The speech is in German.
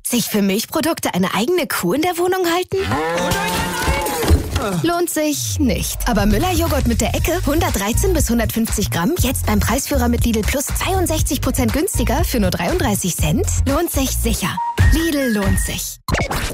Sich für Milchprodukte eine eigene Kuh in der Wohnung halten? Lohnt sich nicht. Aber Müller-Joghurt mit der Ecke, 113 bis 150 Gramm, jetzt beim Preisführer mit Lidl Plus 62% günstiger für nur 33 Cent? Lohnt sich sicher. Lidl lohnt sich.